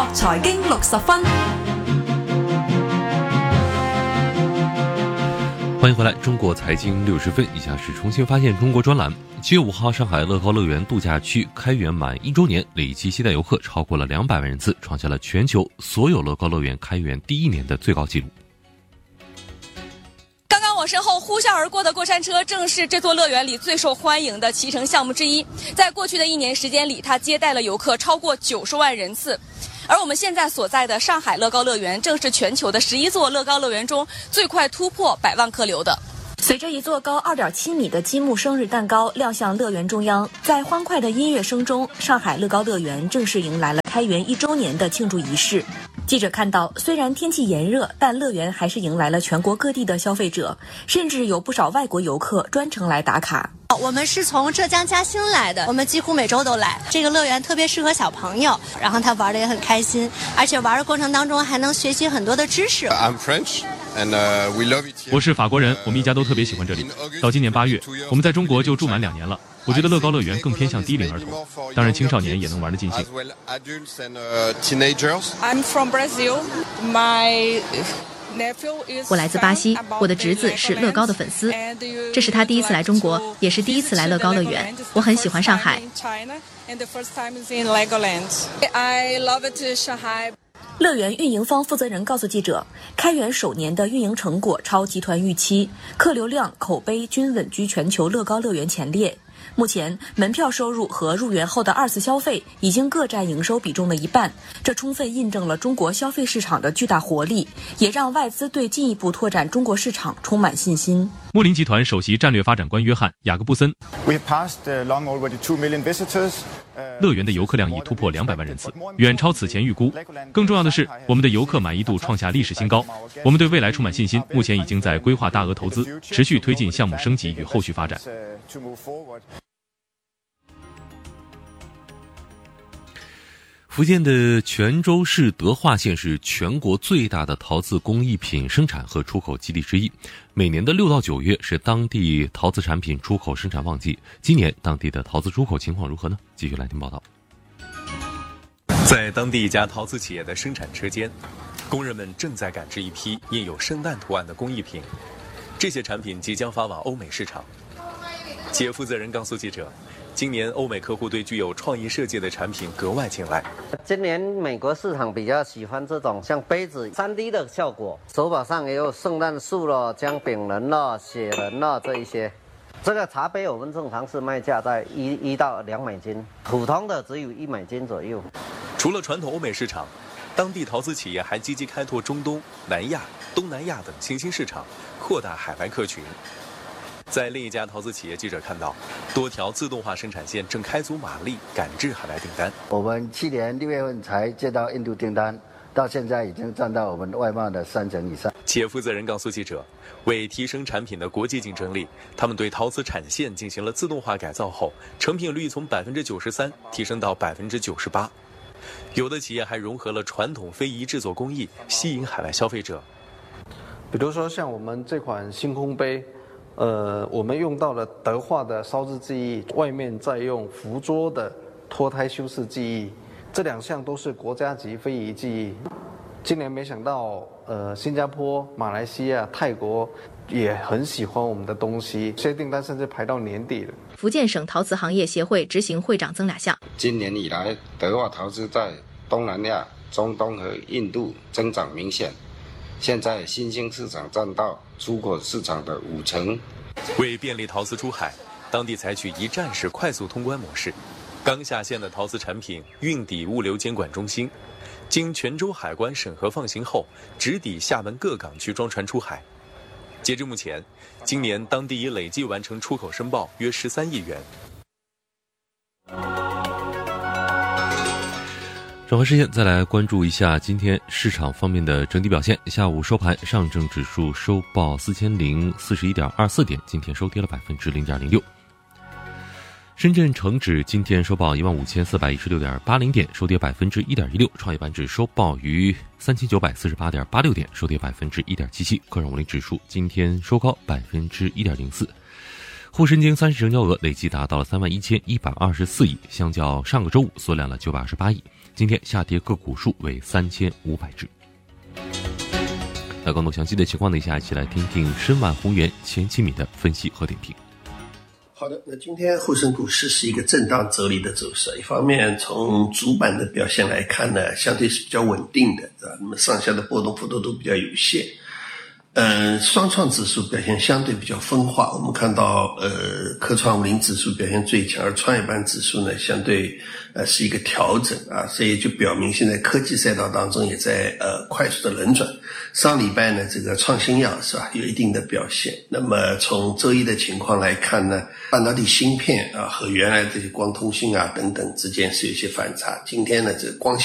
國財經60分。 欢迎回来，中国财经60分。以下是重新发现中国专栏。7月5号，上海乐高乐园度假区开园满1周年，累计携带游客超过了200万人次，创下了全球所有乐高乐园开园第1年的最高纪录。 刚刚我身后呼啸而过的过山车，正是这座乐园里最受欢迎的骑乘项目之一。在过去的1年时间里，它接待了游客超过90万人次。而我们现在所在的上海乐高乐园，正是全球的11座乐高乐园中最快突破100万客流的。 随着一座高2.7米的积木生日蛋糕亮相乐园中央，在欢快的音乐声中，上海乐高乐园正式迎来了开园1周年的庆祝仪式。记者看到，虽然天气炎热，但乐园还是迎来了全国各地的消费者，甚至有不少外国游客专程来打卡。 我们是从浙江嘉兴来的，我们几乎每周都来。这个乐园特别适合小朋友，然后他玩的也很开心，而且玩的过程当中还能学习很多的知识。 I'm French. 我是法国人，我们一家都特别喜欢这里。到今年8月，我们在中国就住满2年了。我觉得乐高乐园更偏向低龄儿童，当然青少年也能玩得尽兴。 I'm from Brazil. My 我来自巴西，我的侄子是乐高的粉丝，这是他第一次来中国，也是第一次来乐高乐园。我很喜欢上海。 乐园运营方负责人告诉记者，开园首年的运营成果超集团预期，客流量、口碑均稳居全球乐高乐园前列。目前，门票收入和入园后的2次消费已经各占营收比重的1半，这充分印证了中国消费市场的巨大活力，也让外资对进一步拓展中国市场充满信心。 莫林集团首席战略发展官约翰·雅各布森，乐园的游客量已突破200万人次，远超此前预估。更重要的是，我们的游客满意度创下历史新高。我们对未来充满信心，目前已经在规划大额投资，持续推进项目升级与后续发展。 福建的泉州市德化县是全国最大的陶瓷工艺品生产和出口基地之一。每年的6到9月是当地陶瓷产品出口生产旺季。今年当地的陶瓷出口情况如何呢？继续来听报道。 在当地一家陶瓷企业的生产车间，工人们正在赶制一批印有圣诞图案的工艺品，这些产品即将发往欧美市场。企业负责人告诉记者，今年欧美客户对具有创意设计的产品格外青睐。 今年美国市场比较喜欢这种像杯子 3D 的效果，手把上也有圣诞树了、姜饼人了、雪人了这一些。这个茶杯我们正常是卖价在1到2美金，普通的只有1美金左右。 除了传统欧美市场，当地陶瓷企业还积极开拓中东、南亚、东南亚等新兴市场，扩大海外客群。在另一家陶瓷企业，记者看到多条自动化生产线正开足马力赶制海外订单。 我们去年6月份才接到印度订单，到现在已经占到我们外贸的3成以上。 企业负责人告诉记者，为提升产品的国际竞争力，他们对陶瓷产线进行了自动化改造后，成品率从93%提升到98%。有的企业还融合了传统非遗制作工艺，吸引海外消费者。 比如说像我们这款星空杯。我们用到了德化的烧制技艺，外面再用福桌的脱胎修饰技艺，这2项都是国家级非遗技艺。今年没想到，新加坡、马来西亚、泰国也很喜欢我们的东西，这些订单甚至排到年底了。 福建省陶瓷行业协会执行会长曾雅夏， 今年以来，德化陶瓷在东南亚、中东和印度增长明显。现在新兴市场占到出口市场的5成。 为便利陶瓷出海，当地采取一站式快速通关模式。刚下线的陶瓷产品运抵物流监管中心，经泉州海关审核放行后，直抵厦门各港区装船出海。截至目前，今年当地已累计完成出口申报约13亿元。 转换视线，再来关注一下今天市场方面的整体表现。下午收盘，上证指数收报4041.24点，今天收跌了0.06%。深圳成指今天收报15416.80点，收跌1.16%。创业板指收报于3948.86点，收跌1.77%。科创五零指数今天收高1.04%。 沪深经30成交额累计达到了31124亿，相较上个周五缩量了928亿。今天下跌个股数为3500只。那更多详细的情况呢，以下一起来听听申万宏源前7米的分析和点评。 好的，那今天沪深股市是一个震荡走离的走势，一方面从主板的表现来看呢，相对是比较稳定的，那么上下的波动幅度都比较有限。双创指数表现相对比较分化，我们看到科创50指数表现最强，而创业板指数呢相对是一个调整啊，所以就表明现在科技赛道当中也在快速的轮转。上礼拜呢这个创新药是吧有一定的表现，那么从周一的情况来看呢，半导体芯片啊和原来这些光通信啊等等之间是有一些反差。今天呢这个光